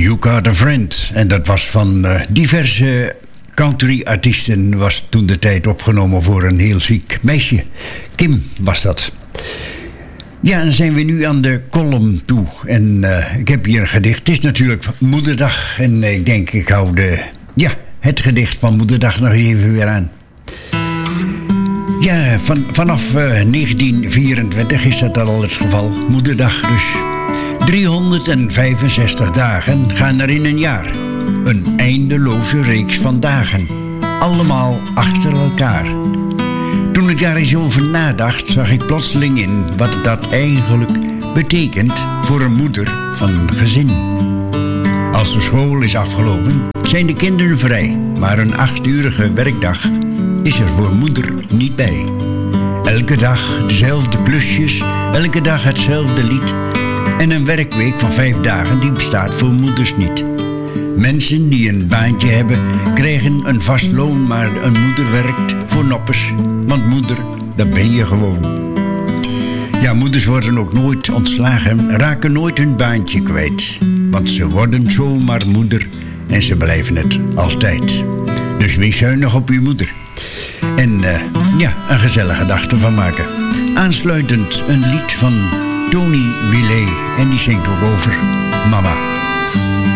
You Got a Friend. En dat was van diverse country-artiesten. Was toen de tijd opgenomen voor een heel ziek meisje. Kim was dat. Ja, dan zijn we nu aan de column toe. En ik heb hier een gedicht. Het is natuurlijk Moederdag. En ik denk, ik hou het gedicht van Moederdag nog even weer aan. Ja, vanaf 1924 is dat al het geval. Moederdag dus. 365 dagen gaan er in een jaar. Een eindeloze reeks van dagen. Allemaal achter elkaar. Toen ik daar eens over nadacht, zag ik plotseling in wat dat eigenlijk betekent voor een moeder van een gezin. Als de school is afgelopen, zijn de kinderen vrij. Maar een 8-urige werkdag is er voor moeder niet bij. Elke dag dezelfde klusjes, elke dag hetzelfde lied. En een werkweek van 5 dagen die bestaat voor moeders niet. Mensen die een baantje hebben, krijgen een vast loon, maar een moeder werkt voor noppes. Want moeder, dat ben je gewoon. Ja, moeders worden ook nooit ontslagen, raken nooit hun baantje kwijt. Want ze worden zomaar moeder en ze blijven het altijd. Dus wees zuinig op uw moeder. En een gezellige dag ervan maken. Aansluitend een lied van Tony Willet en die zingt ook over mama.